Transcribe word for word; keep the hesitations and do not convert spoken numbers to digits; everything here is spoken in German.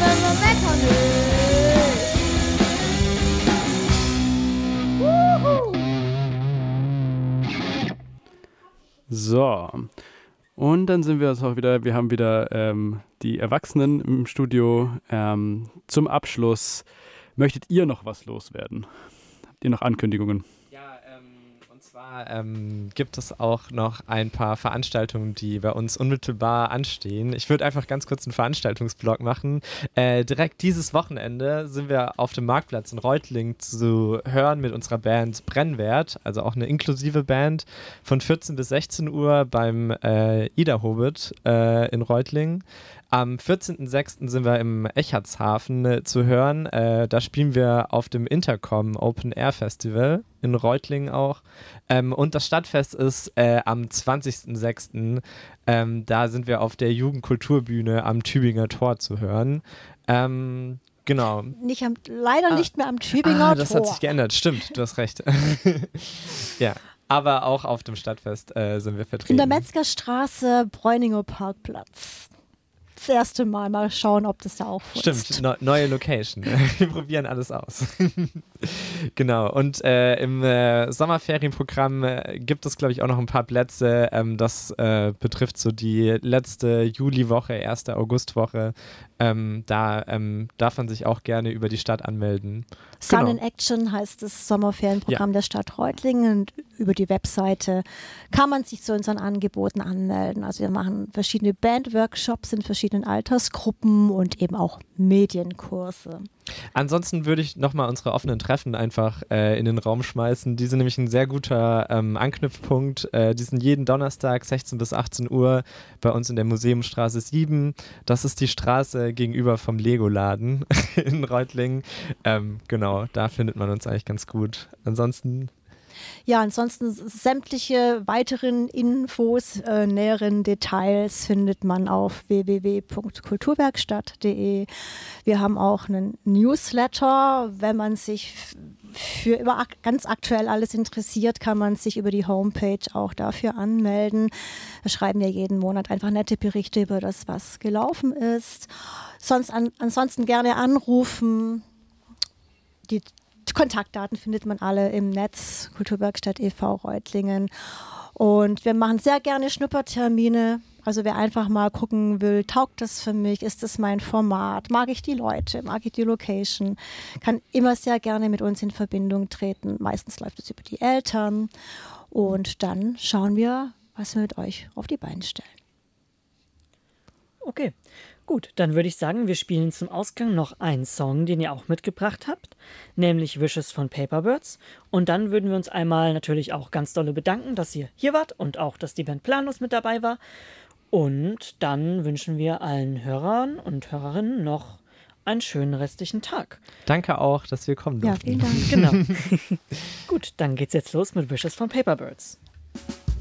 So, und dann sind wir jetzt auch wieder, wir haben wieder ähm, die Erwachsenen im Studio. Ähm, zum Abschluss, möchtet ihr noch was loswerden? Habt ihr noch Ankündigungen? Ja, ähm, und zwar ähm, gibt es auch noch ein paar Veranstaltungen, die bei uns unmittelbar anstehen. Ich würde einfach ganz kurz einen Veranstaltungsblog machen. Äh, direkt dieses Wochenende sind wir auf dem Marktplatz in Reutlingen zu hören mit unserer Band Brennwert, also auch eine inklusive Band, von vierzehn bis sechzehn Uhr beim äh, Ida Hobbit äh, in Reutlingen. Am vierzehnten sechsten sind wir im Echartshafen äh, zu hören. Äh, da spielen wir auf dem Intercom Open Air Festival in Reutlingen auch. Ähm, und das Stadtfest ist äh, am zwanzigsten sechsten Ähm, da sind wir auf der Jugendkulturbühne am Tübinger Tor zu hören. Ähm, genau. Nicht am, leider ah. nicht mehr am Tübinger ah, das Tor. Das hat sich geändert, stimmt, du hast recht. Ja, aber auch auf dem Stadtfest äh, sind wir vertreten. In der Metzgerstraße, Bräuninger Parkplatz. Das erste Mal mal schauen, ob das da auch funktioniert. Stimmt, no, neue Location. Wir probieren alles aus. Genau, und äh, im äh, Sommerferienprogramm äh, gibt es, glaube ich, auch noch ein paar Plätze. Ähm, das äh, betrifft so die letzte Juliwoche, erste Augustwoche. Ähm, da ähm, darf man sich auch gerne über die Stadt anmelden. Sun genau. in Action heißt das Sommerferienprogramm ja. der Stadt Reutlingen. Und über die Webseite kann man sich zu unseren Angeboten anmelden. Also wir machen verschiedene Bandworkshops in verschiedenen Altersgruppen und eben auch Medienkurse. Ansonsten würde ich nochmal unsere offenen Treffen einfach äh, in den Raum schmeißen. Die sind nämlich ein sehr guter ähm, Anknüpfpunkt. Äh, die sind jeden Donnerstag sechzehn bis achtzehn Uhr bei uns in der Museumsstraße sieben. Das ist die Straße gegenüber vom Lego-Laden in Reutlingen. Ähm, genau, da findet man uns eigentlich ganz gut. Ansonsten... Ja, ansonsten sämtliche weiteren Infos, äh, näheren Details findet man auf w w w punkt kulturwerkstatt punkt d e. Wir haben auch einen Newsletter. Wenn man sich f- für über ak- ganz aktuell alles interessiert, kann man sich über die Homepage auch dafür anmelden. Da schreiben wir jeden Monat einfach nette Berichte über das, was gelaufen ist. Sonst an, ansonsten gerne anrufen. Die Kontaktdaten findet man alle im Netz, Kulturwerkstatt e V Reutlingen. Und wir machen sehr gerne Schnuppertermine. Also wer einfach mal gucken will, taugt das für mich, ist das mein Format, mag ich die Leute, mag ich die Location, kann immer sehr gerne mit uns in Verbindung treten. Meistens läuft es über die Eltern. Und dann schauen wir, was wir mit euch auf die Beine stellen. Okay. Gut, dann würde ich sagen, wir spielen zum Ausgang noch einen Song, den ihr auch mitgebracht habt, nämlich Wishes von Paperbirds. Und dann würden wir uns einmal natürlich auch ganz dolle bedanken, dass ihr hier wart und auch, dass die Band Planus mit dabei war. Und dann wünschen wir allen Hörern und Hörerinnen noch einen schönen restlichen Tag. Danke auch, dass wir kommen durften. Ja, vielen Dank. Genau. Gut, dann geht's jetzt los mit Wishes von Paperbirds.